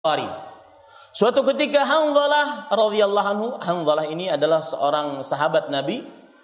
Suatu ketika Hanzalah radhiyallahu anhu, Hanzalah ini adalah seorang sahabat Nabi.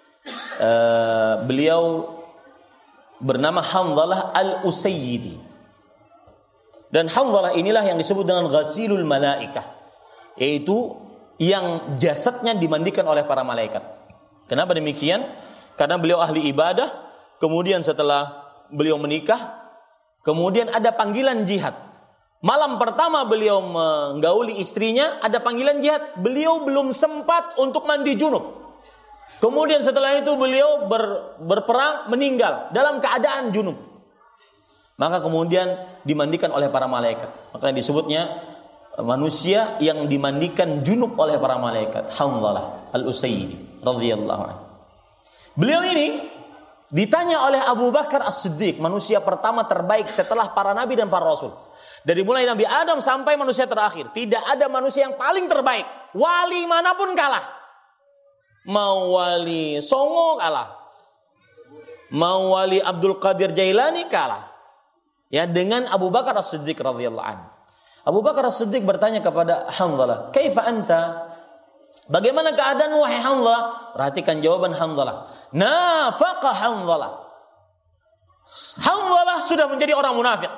Beliau bernama Hanzalah al-Usayyidi. Dan Hanzalah inilah yang disebut dengan ghasilul malaikah, yaitu yang jasadnya dimandikan oleh para malaikat. Kenapa demikian? Karena beliau ahli ibadah. Kemudian setelah beliau menikah, kemudian ada panggilan jihad. Malam pertama beliau menggauli istrinya, ada panggilan jihad. Beliau belum sempat untuk mandi junub. Kemudian setelah itu beliau berperang, meninggal dalam keadaan junub. Maka kemudian dimandikan oleh para malaikat. Maka disebutnya manusia yang dimandikan junub oleh para malaikat. Hanzalah al-Usayyidi radhiyallahu anhu. Beliau ini ditanya oleh Abu Bakar As-Siddiq, manusia pertama terbaik setelah para nabi dan para rasul. Dari mulai Nabi Adam sampai manusia terakhir, tidak ada manusia yang paling terbaik. Wali manapun kalah. Mau wali Songo kalah. Mau wali Abdul Qadir Jailani kalah. Ya, dengan Abu Bakar As-Siddiq radhiyallahu anhu. Abu Bakar As-Siddiq bertanya kepada Hanzalah, "Kaifa anta?" Bagaimana keadaanmu wahai Hanzalah? Perhatikan jawaban Hanzalah. Nafaqa Hanzalah. Hanzalah sudah menjadi orang munafik.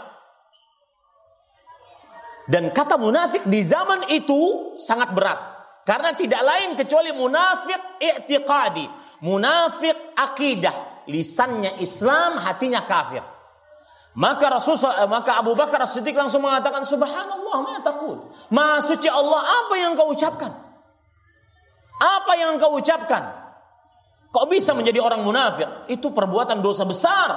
Dan kata munafik di zaman itu sangat berat. Karena tidak lain kecuali munafik i'tiqadi. Munafik akidah. Lisannya Islam, hatinya kafir. Maka Abu Bakar As-Siddiq langsung mengatakan, "Subhanallah, ma taqul." Maha suci Allah, apa yang kau ucapkan? Apa yang kau ucapkan? Kok bisa menjadi orang munafik? Itu perbuatan dosa besar.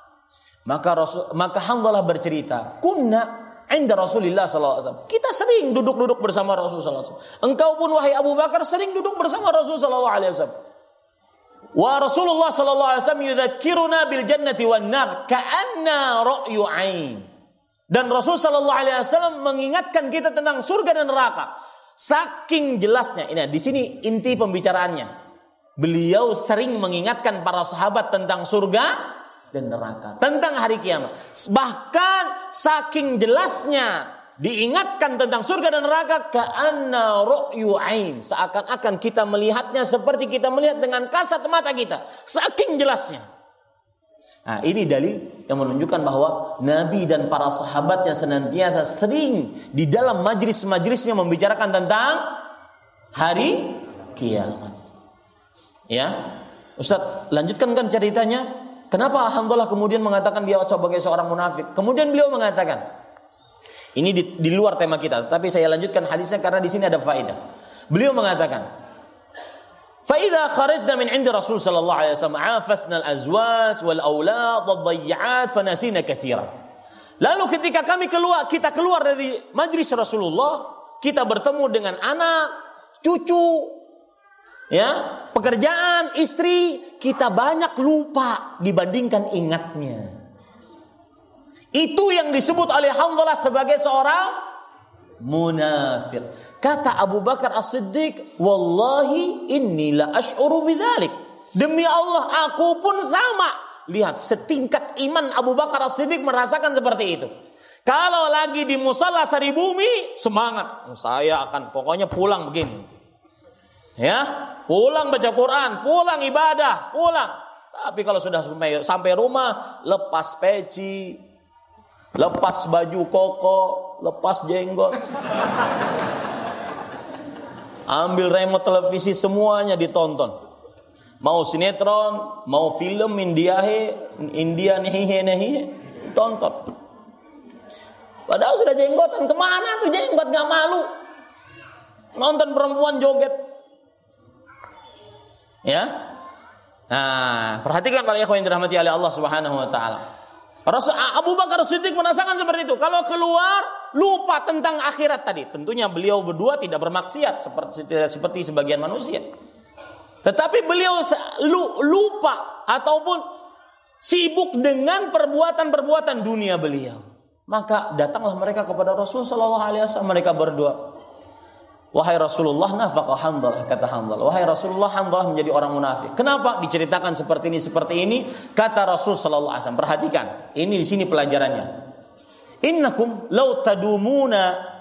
Maka Hanzalah bercerita, "Kunna 'inda Rasulillah sallallahu alaihi wasallam." Kita sering duduk bersama Rasulullah sallallahu alaihi wasallam. Engkau pun wahai Abu Bakar sering duduk bersama Rasulullah sallallahu alaihi wasallam. Wa Rasulullah sallallahu alaihi wasallam yudzakkiruna bil jannati wan nar ka'anna ra'yu 'ain. Dan Rasul sallallahu alaihi wasallam mengingatkan kita tentang surga dan neraka. Saking jelasnya. Ini di sini inti pembicaraannya. Beliau sering mengingatkan para sahabat tentang surga dan neraka, tentang hari kiamat. Bahkan saking jelasnya diingatkan tentang surga dan neraka, ka'anna ra'yu 'ain, seakan-akan kita melihatnya seperti kita melihat dengan kasat mata kita. Saking jelasnya. Nah, ini dalil yang menunjukkan bahwa Nabi dan para sahabatnya senantiasa sering di dalam majlis-majlisnya membicarakan tentang hari kiamat. Ya, Ustaz, lanjutkan kan ceritanya. Kenapa Hanzalah kemudian mengatakan dia sebagai seorang munafik? Kemudian beliau mengatakan, ini di luar tema kita, tapi saya lanjutkan hadisnya karena di sini ada faedah. Beliau mengatakan, "Fa idza kharajna min 'inda Rasul sallallahu alaihi wasallam 'afasna al-azwaj wal aulad wad-dayyi'at fa nasina katsiran." Lalu ketika kita keluar dari majlis Rasulullah, kita bertemu dengan anak, cucu, ya, pekerjaan, istri, kita banyak lupa dibandingkan ingatnya. Itu yang disebut oleh Hanzalah sebagai seorang munafik. Kata Abu Bakar As-Siddiq, "Wallahi inni la ash'uru bidzalik." Demi Allah, aku pun sama. Lihat, setingkat iman Abu Bakar As-Siddiq merasakan seperti itu. Kalau lagi di musalla Saribumi, semangat. Saya akan pokoknya pulang begini. Ya, pulang baca Quran, pulang ibadah, pulang. Tapi kalau sudah sampai rumah, lepas peci, lepas baju koko, lepas jenggot, ambil remote televisi, semuanya ditonton. Mau sinetron, mau film India nehihe, tonton. Padahal sudah jenggotan, kemana tuh jenggot, gak malu. Nonton perempuan joget. Ya, nah perhatikan para ikhwan yang dirahmati oleh Allah Subhanahu Wa Taala. Abu Bakar Siddiq merasakan seperti itu. Kalau keluar lupa tentang akhirat tadi. Tentunya beliau berdua tidak bermaksiat seperti sebagian manusia. Tetapi beliau lupa ataupun sibuk dengan perbuatan-perbuatan dunia beliau. Maka datanglah mereka kepada Rasul Sallallahu Alaihi Wasallam. Mereka berdua, "Wahai Rasulullah, nafaqa Hanzalah," kata Hanzalah. "Wahai Rasulullah, Hanzalah menjadi orang munafik." Kenapa? Diceritakan seperti ini. Kata Rasul sallallahu alaihi wasallam. Perhatikan, ini di sini pelajarannya. "Innakum law tadumuna